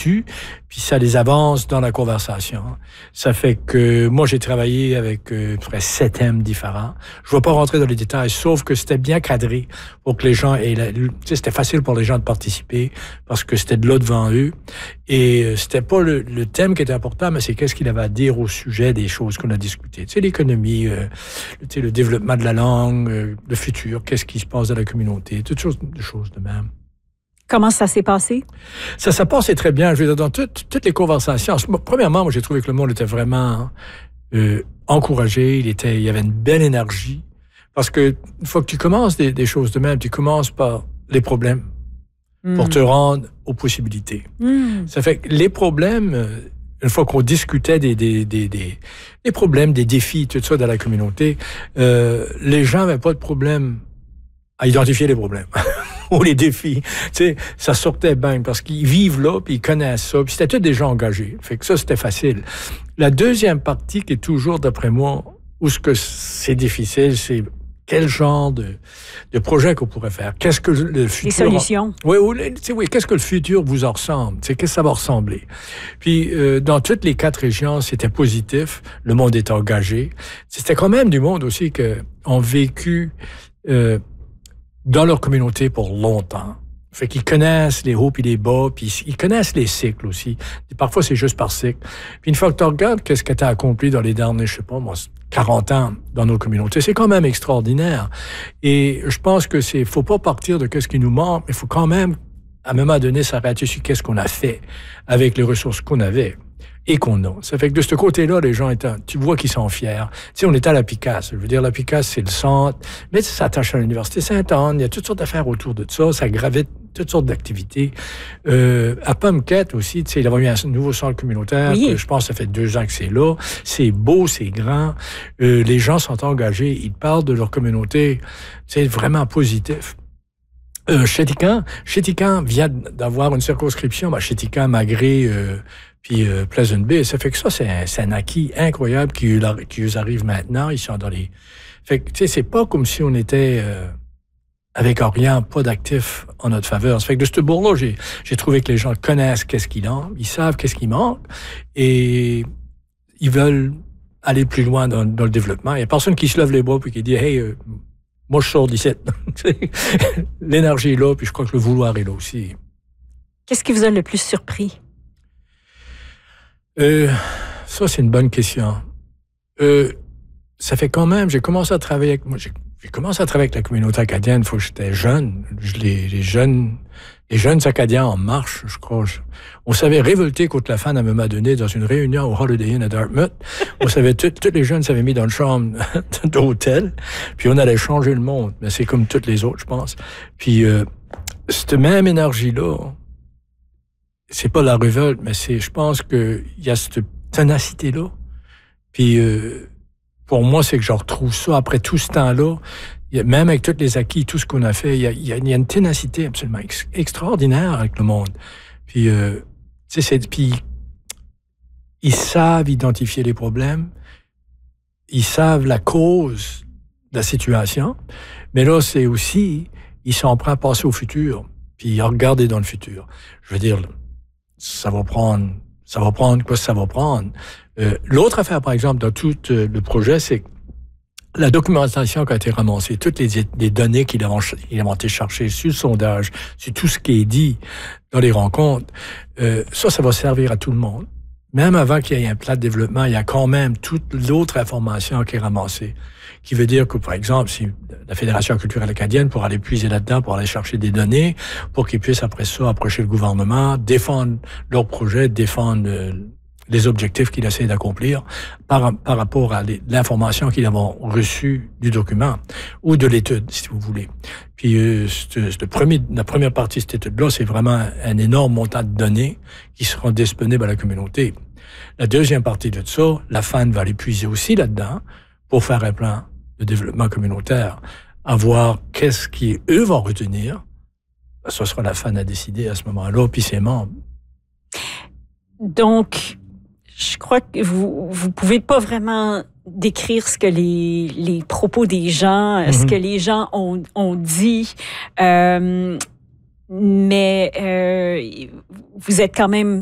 situe, puis ça les avance dans la conversation. Ça fait que moi, j'ai travaillé avec près 7 thèmes différents. Je ne vais pas rentrer dans les détails, sauf que c'était bien cadré pour que les gens aient... c'était facile pour les gens de participer parce que c'était de là devant eux. Et c'était pas le thème qui était important, mais c'est qu'est-ce qu'il avait à dire au sujet des choses qu'on a discutées. Tu sais, l'économie, le développement de la langue, le futur, qu'est-ce qui se passe dans la communauté, toutes choses de même. Comment ça s'est passé? Ça s'est passé très bien. Je veux dire, dans toutes les conversations. Premièrement, moi, j'ai trouvé que le monde était vraiment encouragé. Il y avait une belle énergie. Parce que une fois que tu commences des choses de même, tu commences par les problèmes pour te rendre aux possibilités. Ça fait que les problèmes, une fois qu'on discutait des problèmes, des défis, tout ça dans la communauté, les gens n'avaient pas de problème à identifier les problèmes ou les défis. Tu sais, ça sortait bien parce qu'ils vivent là, puis ils connaissent ça, puis c'était tous des gens engagés. Fait que ça, c'était facile. La deuxième partie qui est toujours, d'après moi, où ce que c'est difficile, c'est quel genre de projet qu'on pourrait faire. Qu'est-ce que le futur... Les solutions. Oui, qu'est-ce que le futur vous en ressemble? Qu'est-ce que ça va ressembler? Puis, dans toutes les 4 régions, c'était positif. Le monde est engagé. C'était quand même du monde aussi qui ont vécu... dans leur communauté pour longtemps. Fait qu'ils connaissent les hauts puis les bas, puis ils connaissent les cycles aussi. Et parfois, c'est juste par cycle. Puis une fois que tu regardes qu'est-ce que tu as accompli dans les derniers, je sais pas moi, 40 ans dans nos communautés, c'est quand même extraordinaire. Et je pense que faut pas partir de qu'est-ce qui nous manque, mais il faut quand même, à un moment donné, s'arrêter sur qu'est-ce qu'on a fait avec les ressources qu'on avait et qu'on a. Ça fait que de ce côté-là, les gens tu vois qu'ils sont fiers. Tu sais, on était à la Picasse. Je veux dire, la Picasse, c'est le centre, mais ça s'attache à l'Université Sainte-Anne. Il y a toutes sortes d'affaires autour de ça. Ça gravite toutes sortes d'activités. À Pomquette aussi, tu sais, il y avait eu un nouveau centre communautaire. Oui. Je pense que ça fait 2 ans que c'est là. C'est beau, c'est grand. Les gens sont engagés. Ils parlent de leur communauté. C'est vraiment positif. Chéticamp vient d'avoir une circonscription. Chéticamp, Magré, puis Pleasant Bay. Ça fait que ça, c'est un acquis incroyable qui nous arrive maintenant. Ils sont dans les... Fait que, tu sais, c'est pas comme si on était avec rien, pas d'actifs en notre faveur. Ça fait que de ce bord-là, j'ai trouvé que les gens connaissent qu'est-ce qu'ils ont, ils savent qu'est-ce qui manque, et ils veulent aller plus loin dans le développement. Il y a personne qui se lève les bras puis qui dit « Hey, moi, je sors d'ici. » L'énergie est là, puis je crois que le vouloir est là aussi. Qu'est-ce qui vous a le plus surpris? Ça, c'est une bonne question. Ça fait quand même, j'ai commencé à travailler avec la communauté acadienne une fois que j'étais jeune. Les jeunes Acadiens en marche, je crois. On s'avait révolté contre la fan à un moment donné dans une réunion au Holiday Inn à Dartmouth. On savait, tous les jeunes s'avaient mis dans une chambre d'hôtel, puis on allait changer le monde. Mais c'est comme toutes les autres, je pense. Puis, cette même énergie-là, c'est pas la révolte, mais je pense qu'il y a cette ténacité-là. Puis, pour moi, c'est que je retrouve ça après tout ce temps-là. Même avec tous les acquis, tout ce qu'on a fait, il y a une ténacité absolument extraordinaire avec le monde. Puis, puis ils savent identifier les problèmes, ils savent la cause de la situation, mais là, c'est aussi, ils sont prêts à passer au futur, puis à regarder dans le futur. Je veux dire, ça va prendre quoi ça va prendre. L'autre affaire, par exemple, dans tout le projet, c'est que la documentation qui a été ramassée, toutes les données qu'il a été chercher sur le sondage, sur tout ce qui est dit dans les rencontres, ça va servir à tout le monde. Même avant qu'il y ait un plan de développement, il y a quand même toute l'autre information qui est ramassée. Qui veut dire que, par exemple, si la Fédération culturelle acadienne pourra aller puiser là-dedans, pour aller chercher des données, pour qu'ils puissent après ça approcher le gouvernement, défendre leur projet, défendre les objectifs qu'ils essaient d'accomplir par rapport à l'information qu'ils ont reçue du document ou de l'étude, si vous voulez. Puis la première partie de cette étude-là, c'est vraiment un énorme montant de données qui seront disponibles à la communauté. La deuxième partie de ça, la FAN va aller puiser aussi là-dedans pour faire un plan de développement communautaire, à voir qu'est-ce qu'eux vont retenir. Ce sera la FAN à décider à ce moment-là, puis ses membres. Donc, je crois que vous pouvez pas vraiment décrire ce que les propos des gens, ce que les gens ont dit, mais vous êtes quand même